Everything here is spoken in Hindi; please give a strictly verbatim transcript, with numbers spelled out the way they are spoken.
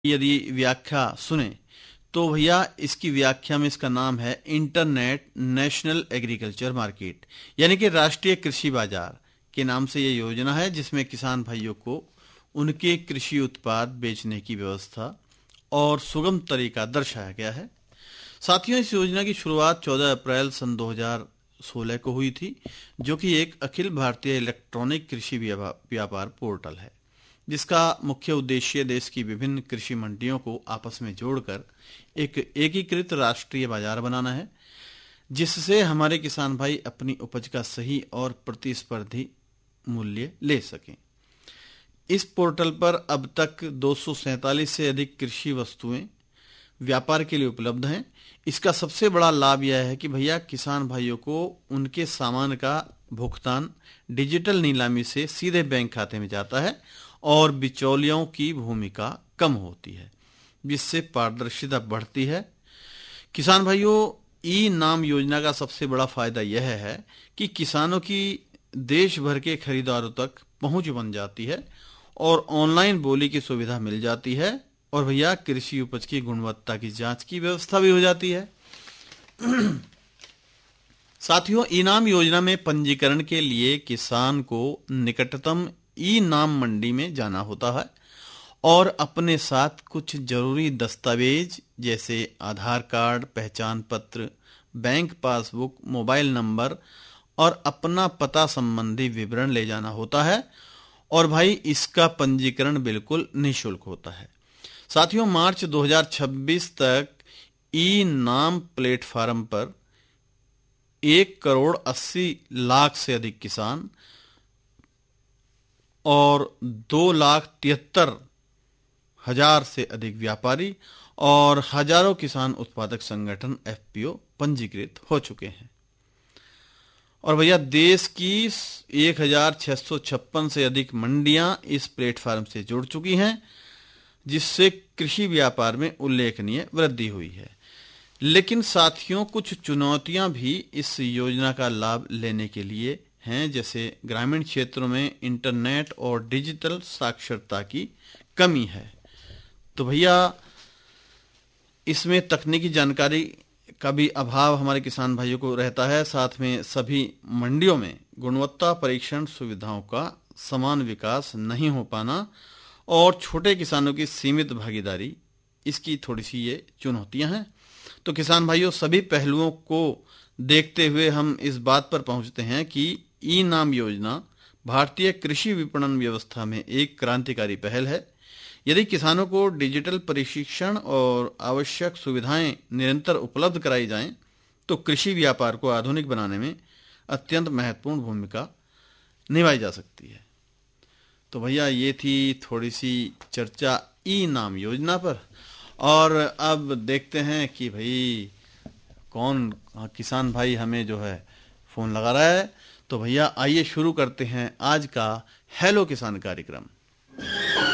यदि व्याख्या सुने तो भैया इसकी व्याख्या में इसका नाम है इंटरनेट नेशनल एग्रीकल्चर मार्केट, यानी कि राष्ट्रीय कृषि बाजार के नाम से ये योजना है, जिसमें किसान भाइयों को उनके कृषि उत्पाद बेचने की व्यवस्था और सुगम तरीका दर्शाया गया है। साथियों, इस योजना की शुरुआत चौदह अप्रैल सन दो हज़ार सोलह को हुई थी, जो कि एक अखिल भारतीय इलेक्ट्रॉनिक कृषि व्यापार पोर्टल है, जिसका मुख्य उद्देश्य देश की विभिन्न कृषि मंडियों को आपस में जोड़कर एक एकीकृत राष्ट्रीय बाजार बनाना है, जिससे हमारे किसान भाई अपनी उपज का सही और प्रतिस्पर्धी मूल्य ले सकें। इस पोर्टल पर अब तक दो सौ सैंतालीस से अधिक कृषि वस्तुएं व्यापार के लिए उपलब्ध हैं। इसका सबसे बड़ा लाभ यह है कि भैया किसान भाइयों को उनके सामान का भुगतान डिजिटल नीलामी से सीधे बैंक खाते में जाता है और बिचौलियों की भूमिका कम होती है, जिससे पारदर्शिता बढ़ती है। किसान भाइयों, ई नाम योजना का सबसे बड़ा फायदा यह है कि किसानों की देश भर के खरीदारों तक पहुंच बन जाती है और ऑनलाइन बोली की सुविधा मिल जाती है, और भैया कृषि उपज की गुणवत्ता की जांच की व्यवस्था भी हो जाती है। साथियों, इनाम योजना में पंजीकरण के लिए किसान को निकटतम ई नाम मंडी में जाना होता है और अपने साथ कुछ जरूरी दस्तावेज जैसे आधार कार्ड, पहचान पत्र, बैंक पासबुक, मोबाइल नंबर और अपना पता संबंधी विवरण ले जाना होता है, और भाई इसका पंजीकरण बिल्कुल निःशुल्क होता है। साथियों, मार्च दो हज़ार छब्बीस तक ई नाम प्लेटफार्म पर एक करोड़ अस्सी लाख से अधिक किसान और दो लाख तिहत्तर हजार से अधिक व्यापारी और हजारों किसान उत्पादक संगठन एफपीओ पंजीकृत हो चुके हैं। और भैया देश की एक हजार छह सौ छप्पन से अधिक मंडियां इस प्लेटफार्म से जुड़ चुकी हैं, जिससे कृषि व्यापार में उल्लेखनीय वृद्धि हुई है। लेकिन साथियों, कुछ चुनौतियां भी इस योजना का लाभ लेने के लिए हैं, जैसे ग्रामीण क्षेत्रों में इंटरनेट और डिजिटल साक्षरता की कमी है। तो भैया इसमें तकनीकी जानकारी का भी अभाव हमारे किसान भाइयों को रहता है। साथ में सभी मंडियों में गुणवत्ता परीक्षण सुविधाओं का समान विकास नहीं हो पाना और छोटे किसानों की सीमित भागीदारी, इसकी थोड़ी सी ये चुनौतियां हैं। तो किसान भाइयों, सभी पहलुओं को देखते हुए हम इस बात पर पहुंचते हैं कि ई नाम योजना भारतीय कृषि विपणन व्यवस्था में एक क्रांतिकारी पहल है। यदि किसानों को डिजिटल प्रशिक्षण और आवश्यक सुविधाएं निरंतर उपलब्ध कराई जाएं, तो कृषि व्यापार को आधुनिक बनाने में अत्यंत महत्वपूर्ण भूमिका निभाई जा सकती है। तो भैया ये थी थोड़ी सी चर्चा ई नाम योजना पर, और अब देखते हैं कि भाई कौन किसान भाई हमें जो है फोन लगा रहा है। तो भैया आइए शुरू करते हैं आज का हेलो किसान कार्यक्रम।